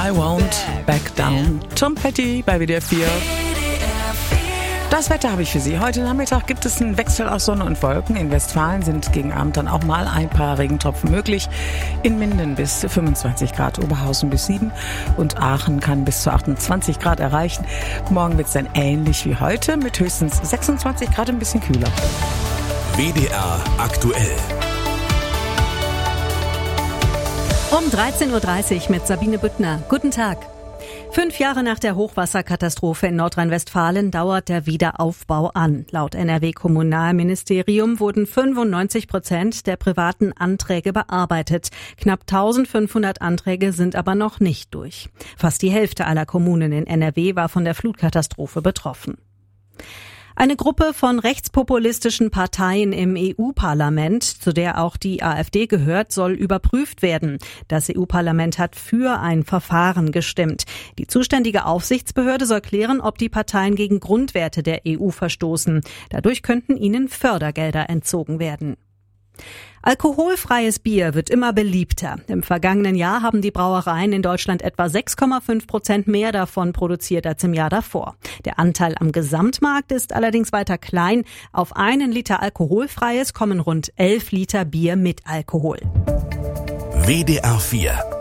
I Won't Back Down. Tom Petty bei WDR 4. Das Wetter habe ich für Sie. Heute Nachmittag gibt es einen Wechsel aus Sonne und Wolken. In Westfalen sind gegen Abend dann auch mal ein paar Regentropfen möglich. In Minden bis 25 Grad, Oberhausen bis 7 und Aachen kann bis zu 28 Grad erreichen. Morgen wird es dann ähnlich wie heute mit höchstens 26 Grad, ein bisschen kühler. WDR aktuell. Um 13.30 Uhr mit Sabine Büttner. Guten Tag. 5 Jahre nach der Hochwasserkatastrophe in Nordrhein-Westfalen dauert der Wiederaufbau an. Laut NRW-Kommunalministerium wurden 95% der privaten Anträge bearbeitet. Knapp 1500 Anträge sind aber noch nicht durch. Fast die Hälfte aller Kommunen in NRW war von der Flutkatastrophe betroffen. Eine Gruppe von rechtspopulistischen Parteien im EU-Parlament, zu der auch die AfD gehört, soll überprüft werden. Das EU-Parlament hat für ein Verfahren gestimmt. Die zuständige Aufsichtsbehörde soll klären, ob die Parteien gegen Grundwerte der EU verstoßen. Dadurch könnten ihnen Fördergelder entzogen werden. Alkoholfreies Bier wird immer beliebter. Im vergangenen Jahr haben die Brauereien in Deutschland etwa 6,5% mehr davon produziert als im Jahr davor. Der Anteil am Gesamtmarkt ist allerdings weiter klein. Auf 1 Liter alkoholfreies kommen rund 11 Liter Bier mit Alkohol. WDR 4